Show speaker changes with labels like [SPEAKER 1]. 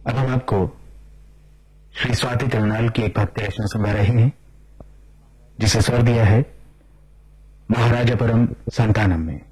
[SPEAKER 1] अब हम आपको श्री स्वाति तिरुनाल की एक भक्ति रचना सुना रहे हैं, जिसे स्वर दिया है महाराजापुरम संतानम में।